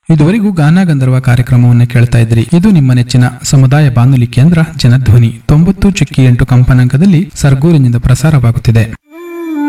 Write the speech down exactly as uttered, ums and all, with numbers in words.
ಇದುವರೆಗೂ ಗಾನ ಗಂಧರ್ವ ಕಾರ್ಯಕ್ರಮವನ್ನು ಕೇಳ್ತಾ ಇದ್ರಿ. ಇದು ನಿಮ್ಮ ನೆಚ್ಚಿನ ಸಮುದಾಯ ಬಾನುಲಿ ಕೇಂದ್ರ ಜನಧ್ವನಿ ತೊಂಬತ್ತು ಚಿಕ್ಕಿ ಎಂಟು ಕಂಪನಾಂಕದಲ್ಲಿ ಸರ್ಗೂರಿನಿಂದ ಪ್ರಸಾರವಾಗುತ್ತಿದೆ.